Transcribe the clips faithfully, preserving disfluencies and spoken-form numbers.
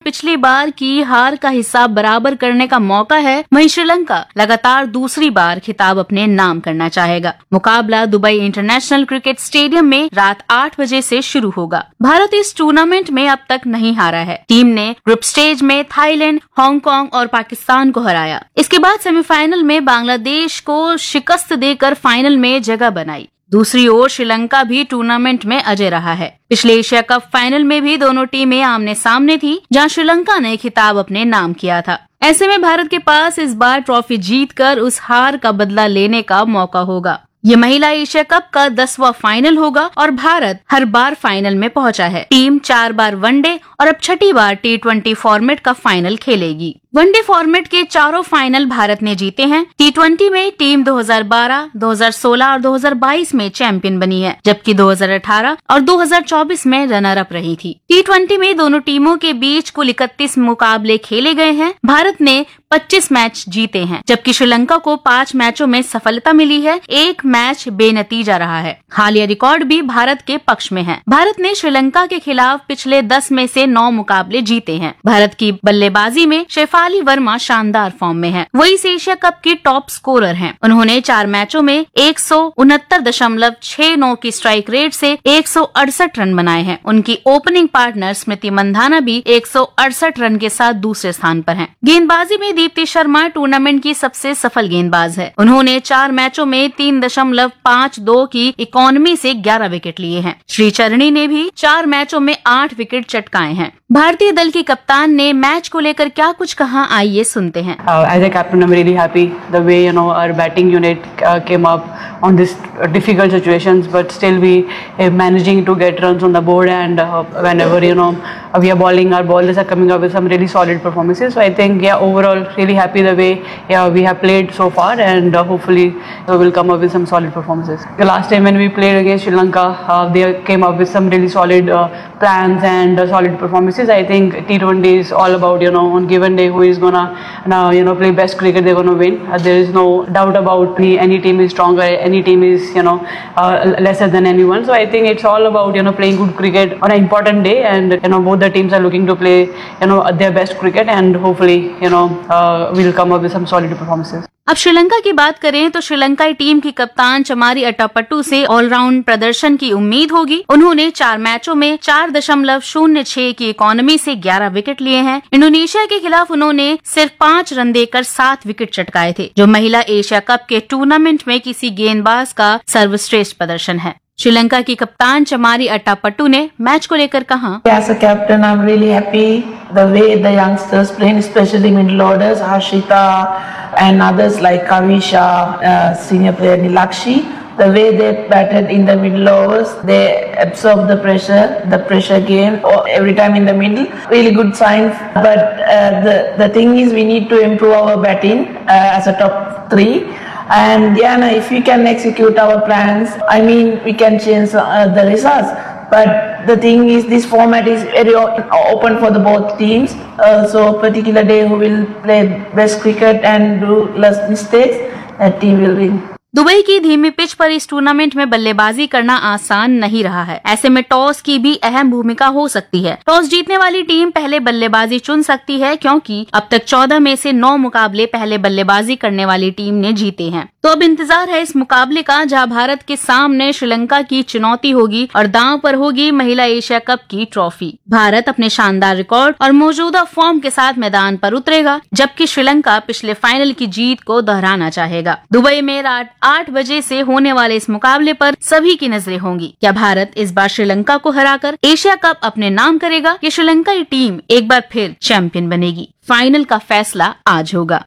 पिछली बार की हार का हिसाब बराबर करने का मौका है, वहीं श्रीलंका लगातार दूसरी बार खिताब अपने नाम करना चाहेगा। मुकाबला दुबई इंटरनेशनल क्रिकेट स्टेडियम में रात आठ बजे से शुरू होगा। भारत इस टूर्नामेंट में अब तक नहीं हारा है। टीम ने ग्रुप स्टेज में थाईलैंड, हांगकांग और पाकिस्तान को हराया। इसके बाद सेमीफाइनल में बांग्लादेश को शिकस्त देकर फाइनल में जगह बनाई। दूसरी ओर श्रीलंका भी टूर्नामेंट में अजय रहा है। पिछले एशिया कप फाइनल में भी दोनों टीमें आमने सामने थी, जहां श्रीलंका ने खिताब अपने नाम किया था। ऐसे में भारत के पास इस बार ट्रॉफी जीतकर उस हार का बदला लेने का मौका होगा। ये महिला एशिया कप का दसवां फाइनल होगा और भारत हर बार फाइनल में पहुंचा है। टीम चार बार वनडे और अब छठी बार टी ट्वेंटी फॉर्मेट का फाइनल खेलेगी। वनडे फॉर्मेट के चारों फाइनल भारत ने जीते हैं। टी ट्वेंटी में टीम दो हज़ार बारह, दो हज़ार सोलह और दो हज़ार बाईस में चैंपियन बनी है, जबकि दो हज़ार अठारह और दो हज़ार चौबीस में रनर अप रही थी। टी ट्वेंटी में दोनों टीमों के बीच कुल इकतीस मुकाबले खेले गए हैं। भारत ने पच्चीस मैच जीते हैं, जबकि श्रीलंका को पाँच मैचों में सफलता मिली है। एक मैच बेनतीजा रहा है। हालिया रिकॉर्ड भी भारत के पक्ष में है। भारत ने श्रीलंका के खिलाफ पिछले दस में से नौ मुकाबले जीते हैं। भारत की बल्लेबाजी में शेफाली वर्मा शानदार फॉर्म में है। वो इस एशिया कप की टॉप स्कोरर हैं। उन्होंने चार मैचों में एक सौ उनहत्तर दशमलव छह नौ की स्ट्राइक रेट से एक सौ अड़सठ रन बनाए हैं। उनकी ओपनिंग पार्टनर स्मृति मंधाना भी एक सौ अड़सठ रन के साथ दूसरे स्थान पर हैं। गेंदबाजी में दीप्ति शर्मा टूर्नामेंट की सबसे सफल गेंदबाज है। उन्होंने चार मैचों में तीन दशमलव पाँच दो की इकोनॉमी से ग्यारह विकेट लिए हैं। श्रीचरणी ने भी चार मैचों में आठ विकेट चटकाए हैं। भारतीय दल की कप्तान ने मैच को लेकर क्या कुछ कहा, आइए सुनते हैं। As a captain, I'm really happy the way you know our batting unit uh, came up on this uh, difficult situations, but still we uh, managing to get runs on the board, and uh, whenever you know uh, we are bowling, our bowlers are coming up with some really solid performances. So I think yeah, overall really happy the way yeah we have played so far, and uh, hopefully we will come up with some solid performances. The last time when we played against Sri Lanka, uh, they came up with some really solid uh, plans and uh, solid performances. I think T twenty is all about you know on given day who is gonna now you know play best cricket, they're gonna win. Uh, there is no doubt about me. Any team is stronger, any team is you know uh, lesser than anyone. So I think it's all about you know playing good cricket on an important day, and you know both the teams are looking to play you know their best cricket, and hopefully you know uh, we'll come up with some solid performances. अब श्रीलंका की बात करें तो श्रीलंकाई team की कप्तान चमारी अट्टापट्टू से all-round प्रदर्शन की उम्मीद होगी। उन्होंने चार मैचों में चार दशमलव शून्य छह की इकोनॉमी से ग्यारह विकेट लिए हैं। इंडोनेशिया के खिलाफ उन्होंने सिर्फ पाँच रन देकर सात विकेट चटकाए थे, जो महिला एशिया कप के टूर्नामेंट में किसी गेंदबाज का सर्वश्रेष्ठ प्रदर्शन है। श्रीलंका की कप्तान चमारी अट्टापट्टू ने मैच को लेकर कहा, As a captain, I'm really happy the way the youngsters playing, especially middle orders, Harshita and others like Kavisha, uh, senior player Nilakshi. The way they batted in the middle overs, they absorb the pressure, the pressure game every time in the middle. Really good sign. But uh, the the thing is, we need to improve our batting uh, as a top three. And yeah, no, if we can execute our plans, I mean, we can change uh, the results. But the thing is, this format is very open for the both teams. Uh, so, particular day who will play best cricket and do less mistakes, that team will win. Dubai की धीमी pitch पर इस tournament में बल्लेबाजी करना आसान नहीं रहा है। ऐसे में टॉस की भी अहम भूमिका हो सकती है। टॉस जीतने वाली टीम पहले बल्लेबाजी चुन सकती है, क्योंकि अब तक चौदह में से नौ मुकाबले पहले बल्लेबाजी करने वाली टीम ने जीते हैं। तो अब इंतजार है इस मुकाबले का, जहां भारत के सामने श्रीलंका की चुनौती होगी और दांव पर होगी महिला एशिया कप की ट्रॉफी। भारत अपने शानदार रिकॉर्ड और मौजूदा फॉर्म के साथ मैदान पर उतरेगा, जबकि श्रीलंका पिछले फाइनल की जीत को दोहराना चाहेगा। दुबई में रात आठ बजे से होने वाले इस मुकाबले पर सभी की नजरें होंगी। क्या भारत इस बार श्रीलंका को हराकर एशिया कप अपने नाम करेगा, या श्रीलंकाई टीम एक बार फिर चैंपियन बनेगी? फाइनल का फैसला आज होगा।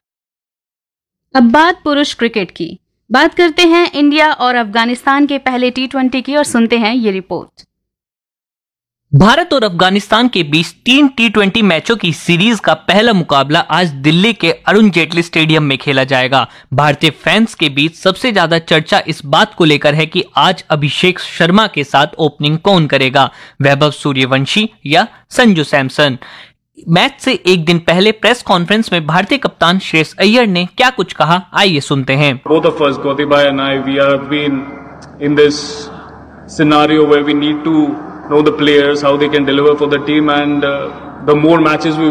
अब बात पुरुष क्रिकेट की। बात करते हैं इंडिया और अफगानिस्तान के पहले टी ट्वेंटी की और सुनते हैं ये रिपोर्ट। भारत और अफगानिस्तान के बीच तीन टी ट्वेंटी मैचों की सीरीज का पहला मुकाबला आज दिल्ली के अरुण जेटली स्टेडियम में खेला जाएगा। भारतीय फैंस के बीच सबसे ज्यादा चर्चा इस बात को लेकर है कि आज अभिषेक शर्मा के साथ ओपनिंग कौन करेगा, वैभव सूर्यवंशी या संजू सैमसन। मैच से एक दिन पहले प्रेस कॉन्फ्रेंस में भारतीय कप्तान श्रेयस अय्यर ने क्या कुछ कहा, आइए सुनते हैं। Both of us, Gautam bhai and I, we have been in this scenario where we need to know the players, how they can deliver for the team, and uh, the more matches we